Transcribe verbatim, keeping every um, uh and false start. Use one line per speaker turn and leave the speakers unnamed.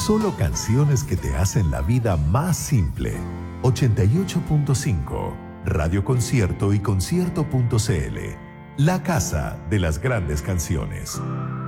Solo canciones que te hacen la vida más simple. ochenta y ocho punto cinco, Radio Concierto y concierto punto c l. La casa de las grandes canciones.